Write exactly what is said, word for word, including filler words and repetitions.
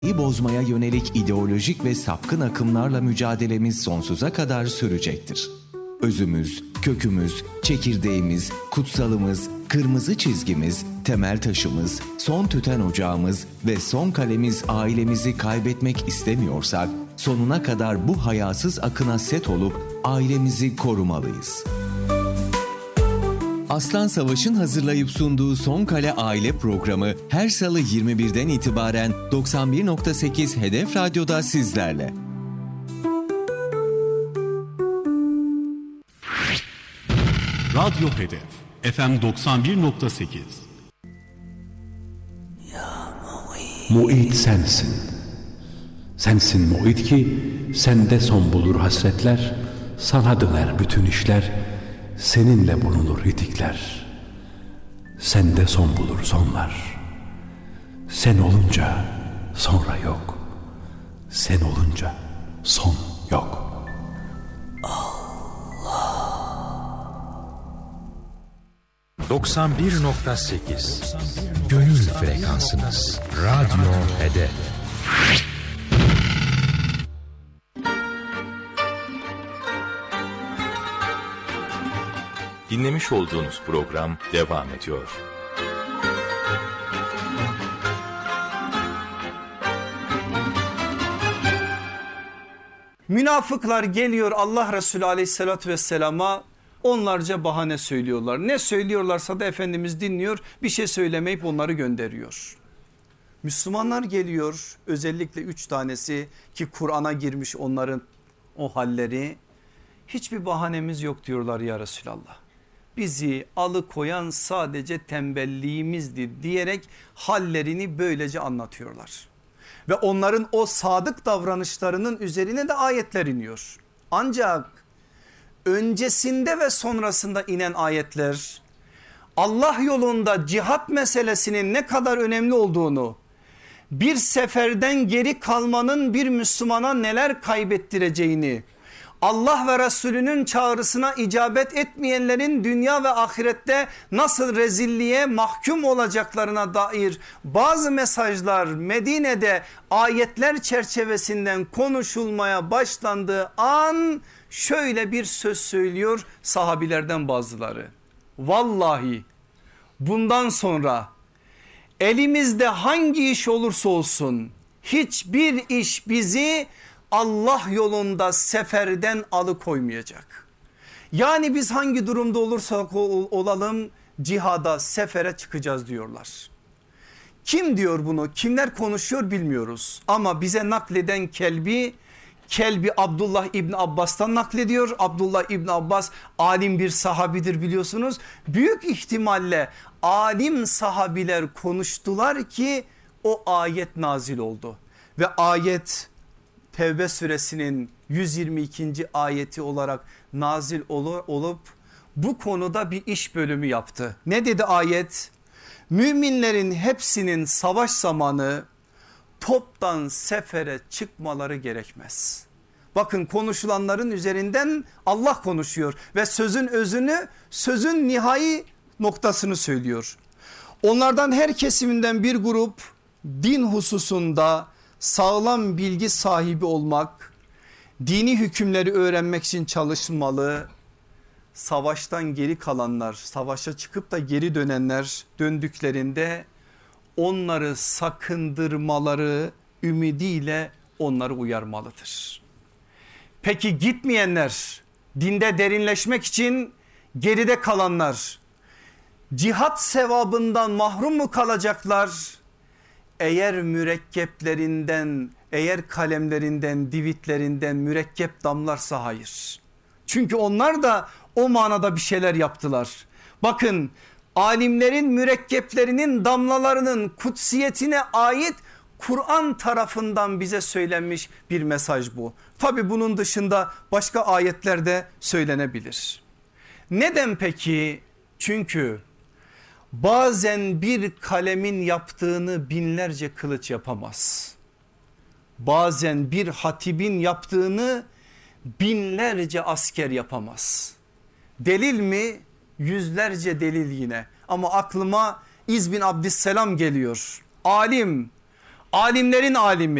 bozmaya yönelik ideolojik ve sapkın akımlarla mücadelemiz sonsuza kadar sürecektir. Özümüz, kökümüz, çekirdeğimiz, kutsalımız, kırmızı çizgimiz, temel taşımız, son tüten ocağımız ve son kalemiz ailemizi kaybetmek istemiyorsak, sonuna kadar bu hayasız akına set olup ailemizi korumalıyız. Aslan Savaş'ın hazırlayıp sunduğu Son Kale Aile programı her salı yirmi birden itibaren doksan bir nokta sekiz Hedef Radyo'da sizlerle. Radyo Hedef F M doksan bir nokta sekiz. Mu'id sensin. Sensin mu'id ki sende son bulur hasretler, sana döner bütün işler, seninle bulunur itikler. Sende son bulur sonlar. Sen olunca sonra yok. Sen olunca son yok. doksan bir nokta sekiz Gönül frekansınız. Radyo Hedef. Dinlemiş olduğunuz program devam ediyor. Münafıklar geliyor Allah Resulü Aleyhisselatü Vesselam'a, onlarca bahane söylüyorlar. Ne söylüyorlarsa da Efendimiz dinliyor, bir şey söylemeyip onları gönderiyor. Müslümanlar geliyor, özellikle üç tanesi ki Kur'an'a girmiş onların o halleri. Hiçbir bahanemiz yok diyorlar ya Resulallah. Bizi alıkoyan sadece tembelliğimizdi diyerek hallerini böylece anlatıyorlar. Ve onların o sadık davranışlarının üzerine de ayetler iniyor. Ancak öncesinde ve sonrasında inen ayetler Allah yolunda cihat meselesinin ne kadar önemli olduğunu, bir seferden geri kalmanın bir Müslümana neler kaybettireceğini, Allah ve Resulünün çağrısına icabet etmeyenlerin dünya ve ahirette nasıl rezilliğe mahkum olacaklarına dair bazı mesajlar Medine'de ayetler çerçevesinden konuşulmaya başlandığı an şöyle bir söz söylüyor sahabilerden bazıları. Vallahi bundan sonra elimizde hangi iş olursa olsun hiçbir iş bizi Allah yolunda seferden alıkoymayacak. Yani biz hangi durumda olursak olalım cihada, sefere çıkacağız diyorlar. Kim diyor bunu? Kimler konuşuyor bilmiyoruz. Ama bize nakleden Kelbi, Kelbi Abdullah İbni Abbas'tan naklediyor. Abdullah İbni Abbas alim bir sahabidir biliyorsunuz. Büyük ihtimalle alim sahabiler konuştular ki o ayet nazil oldu. Ve ayet Tevbe suresinin yüz yirmi ikinci ayeti olarak nazil olup bu konuda bir iş bölümü yaptı. Ne dedi ayet? Müminlerin hepsinin savaş zamanı toptan sefere çıkmaları gerekmez. Bakın konuşulanların üzerinden Allah konuşuyor ve sözün özünü, sözün nihai noktasını söylüyor. Onlardan her kesiminden bir grup din hususunda sağlam bilgi sahibi olmak, dini hükümleri öğrenmek için çalışmalı. Savaştan geri kalanlar, savaşa çıkıp da geri dönenler döndüklerinde onları sakındırmaları ümidiyle onları uyarmalıdır. Peki gitmeyenler, dinde derinleşmek için geride kalanlar cihat sevabından mahrum mu kalacaklar? Eğer mürekkeplerinden, eğer kalemlerinden, divitlerinden mürekkep damlarsa hayır. Çünkü onlar da o manada bir şeyler yaptılar. Bakın alimlerin mürekkeplerinin damlalarının kutsiyetine ait Kur'an tarafından bize söylenmiş bir mesaj bu. Tabi bunun dışında başka ayetlerde söylenebilir. Neden peki? Çünkü bazen bir kalemin yaptığını binlerce kılıç yapamaz. Bazen bir hatibin yaptığını binlerce asker yapamaz. Delil mi? Yüzlerce delil yine. Ama aklıma İz bin Abdüsselam geliyor. Alim, alimlerin alimi.